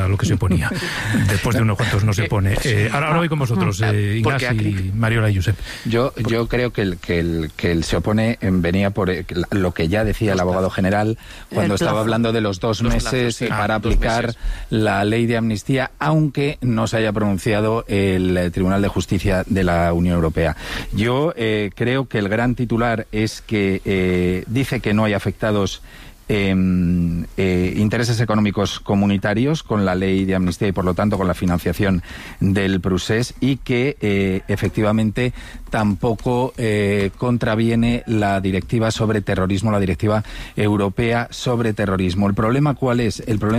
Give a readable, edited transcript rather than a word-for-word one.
lo que se oponía. Después de unos cuantos no se pone. Ahora voy con vosotros, Ignacio y Mariola y Josep. Yo creo que el se opone venía por lo que ya decía el abogado general cuando estaba hablando de los 2 meses para aplicar la ley de amnistía, aunque no se haya pronunciado el Tribunal de Justicia de la Unión Europea. Yo creo que el gran titular es que dice que no hay afectados intereses económicos comunitarios con la ley de amnistía y por lo tanto con la financiación del procés, y que efectivamente tampoco contraviene la directiva sobre terrorismo, la directiva europea sobre terrorismo. ¿El problema cuál es? El problema